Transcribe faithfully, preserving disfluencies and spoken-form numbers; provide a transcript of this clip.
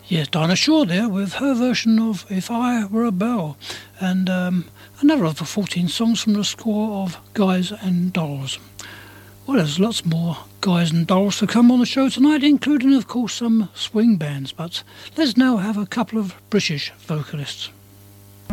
Yes, Dinah Shore there with her version of If I Were a Bell, and um, another of the fourteen songs from the score of Guys and Dolls. Well, there's lots more Guys and Dolls to come on the show tonight, including, of course, some swing bands, but let's now have a couple of British vocalists.